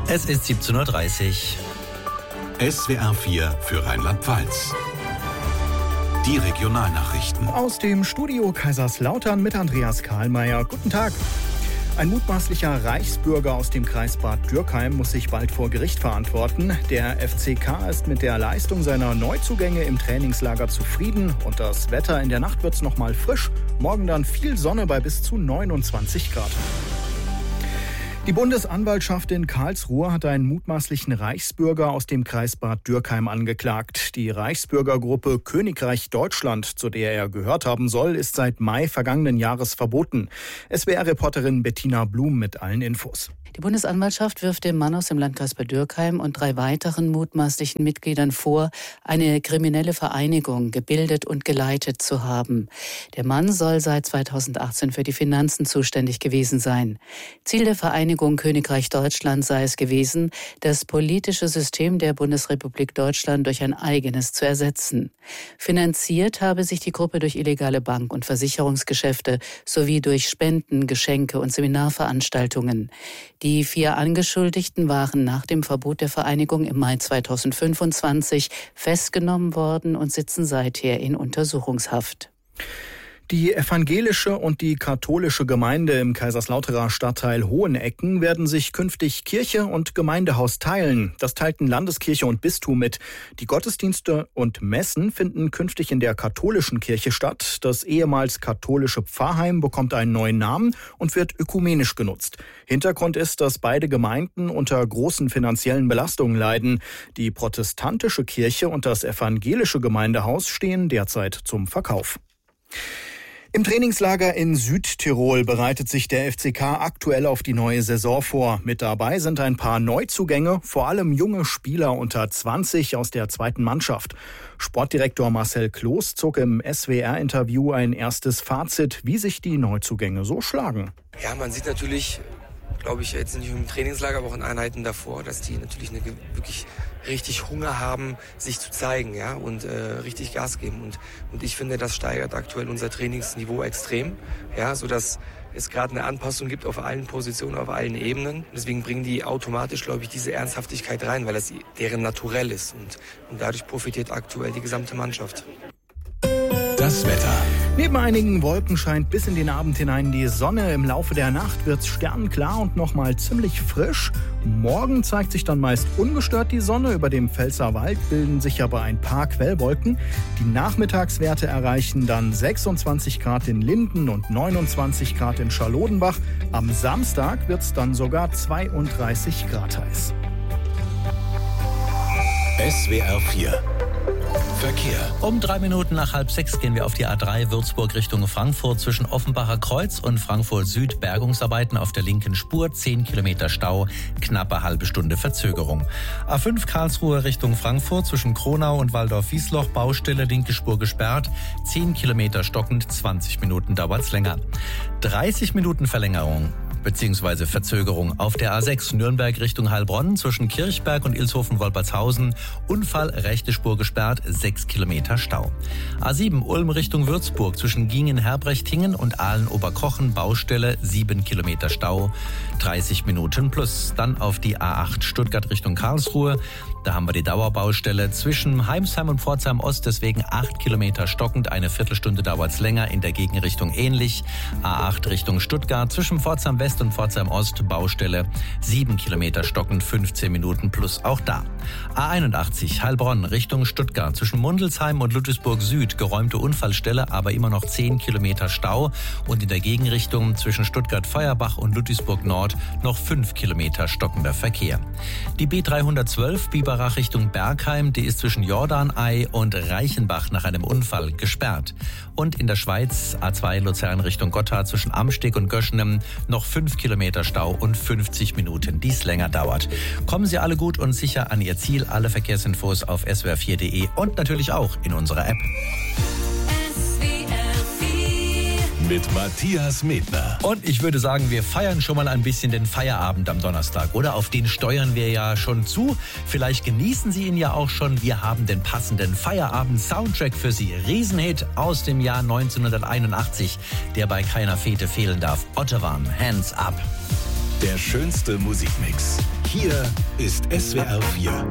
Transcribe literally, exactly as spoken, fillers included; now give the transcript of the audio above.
Es ist siebzehn Uhr dreißig. S W R vier für Rheinland-Pfalz. Die Regionalnachrichten. Aus dem Studio Kaiserslautern mit Andreas Kahlmeier. Guten Tag. Ein mutmaßlicher Reichsbürger aus dem Kreis Bad Dürkheim muss sich bald vor Gericht verantworten. Der F C K ist mit der Leistung seiner Neuzugänge im Trainingslager zufrieden. Und das Wetter in der Nacht wird's noch mal frisch. Morgen dann viel Sonne bei bis zu neunundzwanzig Grad. Die Bundesanwaltschaft in Karlsruhe hat einen mutmaßlichen Reichsbürger aus dem Kreis Bad Dürkheim angeklagt. Die Reichsbürgergruppe Königreich Deutschland, zu der er gehört haben soll, ist seit Mai vergangenen Jahres verboten. S W R-Reporterin Bettina Blum mit allen Infos. Die Bundesanwaltschaft wirft dem Mann aus dem Landkreis Bad Dürkheim und drei weiteren mutmaßlichen Mitgliedern vor, eine kriminelle Vereinigung gebildet und geleitet zu haben. Der Mann soll seit zweitausendachtzehn für die Finanzen zuständig gewesen sein. Ziel der Vereinigung Königreich Deutschland sei es gewesen, das politische System der Bundesrepublik Deutschland durch ein eigenes zu ersetzen. Finanziert habe sich die Gruppe durch illegale Bank- und Versicherungsgeschäfte sowie durch Spenden, Geschenke und Seminarveranstaltungen. Die vier Angeschuldigten waren nach dem Verbot der Vereinigung im Mai zweitausendfünfundzwanzig festgenommen worden und sitzen seither in Untersuchungshaft. Die evangelische und die katholische Gemeinde im Kaiserslauterer Stadtteil Hohenecken werden sich künftig Kirche und Gemeindehaus teilen. Das teilten Landeskirche und Bistum mit. Die Gottesdienste und Messen finden künftig in der katholischen Kirche statt. Das ehemals katholische Pfarrheim bekommt einen neuen Namen und wird ökumenisch genutzt. Hintergrund ist, dass beide Gemeinden unter großen finanziellen Belastungen leiden. Die protestantische Kirche und das evangelische Gemeindehaus stehen derzeit zum Verkauf. Im Trainingslager in Südtirol bereitet sich der F C K aktuell auf die neue Saison vor. Mit dabei sind ein paar Neuzugänge, vor allem junge Spieler unter zwanzig aus der zweiten Mannschaft. Sportdirektor Marcel Kloß zog im S W R-Interview ein erstes Fazit, wie sich die Neuzugänge so schlagen. Ja, man sieht natürlich, glaube ich, jetzt nicht nur im Trainingslager, aber auch in Einheiten davor, dass die natürlich eine, wirklich richtig Hunger haben, sich zu zeigen, ja, und äh, richtig Gas geben. Und, und ich finde, das steigert aktuell unser Trainingsniveau extrem, ja, sodass es gerade eine Anpassung gibt auf allen Positionen, auf allen Ebenen. Deswegen bringen die automatisch, glaube ich, diese Ernsthaftigkeit rein, weil das deren Naturell ist. Und, und dadurch profitiert aktuell die gesamte Mannschaft. Das Wetter. Neben einigen Wolken scheint bis in den Abend hinein die Sonne. Im Laufe der Nacht wird's sternklar und nochmal ziemlich frisch. Morgen zeigt sich dann meist ungestört die Sonne. Über dem Pfälzerwald bilden sich aber ein paar Quellwolken. Die Nachmittagswerte erreichen dann sechsundzwanzig Grad in Linden und neunundzwanzig Grad in Charlodenbach. Am Samstag wird's dann sogar zweiunddreißig Grad heiß. S W R vier Verkehr. Um drei Minuten nach halb sechs gehen wir auf die A drei Würzburg Richtung Frankfurt zwischen Offenbacher Kreuz und Frankfurt Süd. Bergungsarbeiten auf der linken Spur, zehn Kilometer Stau, knappe halbe Stunde Verzögerung. A fünf Karlsruhe Richtung Frankfurt zwischen Kronau und Waldorf-Wiesloch, Baustelle, linke Spur gesperrt, zehn Kilometer stockend, zwanzig Minuten dauert's länger. dreißig Minuten Verlängerung bzw. Verzögerung auf der A sechs Nürnberg Richtung Heilbronn zwischen Kirchberg und Ilshofen-Wolpertshausen. Unfall, rechte Spur gesperrt, sechs Kilometer Stau. A sieben Ulm Richtung Würzburg zwischen Gingen-Herbrechtingen und Aalen-Oberkochen, Baustelle, sieben Kilometer Stau, dreißig Minuten plus. Dann auf die A acht Stuttgart Richtung Karlsruhe. Da haben wir die Dauerbaustelle zwischen Heimsheim und Pforzheim Ost, deswegen acht Kilometer stockend, eine Viertelstunde dauert's länger, in der Gegenrichtung ähnlich. A acht Richtung Stuttgart zwischen Pforzheim West und Pforzheim Ost, Baustelle, sieben Kilometer stockend, fünfzehn Minuten plus auch da. A einundachtzig Heilbronn Richtung Stuttgart zwischen Mundelsheim und Ludwigsburg Süd, geräumte Unfallstelle, aber immer noch zehn Kilometer Stau und in der Gegenrichtung zwischen Stuttgart-Feuerbach und Ludwigsburg Nord noch fünf Kilometer stockender Verkehr. Die B dreihundertzwölf Biberach Richtung Bergheim, die ist zwischen Jordanei und Reichenbach nach einem Unfall gesperrt. Und in der Schweiz A zwei Luzern Richtung Gotthard zwischen Amsteg und Göschnem noch fünf Kilometer Stau und fünfzig Minuten, dies länger dauert. Kommen Sie alle gut und sicher an Ihr Ziel. Alle Verkehrsinfos auf s w r vier punkt d e und natürlich auch in unserer App. Mit Matthias Medner. Und ich würde sagen, wir feiern schon mal ein bisschen den Feierabend am Donnerstag, oder? Auf den steuern wir ja schon zu. Vielleicht genießen Sie ihn ja auch schon. Wir haben den passenden Feierabend-Soundtrack für Sie. Riesenhit aus dem Jahr neunzehnhunderteinundachtzig, der bei keiner Fete fehlen darf. Ottowan, Hands Up. Der schönste Musikmix. Hier ist S W R vier.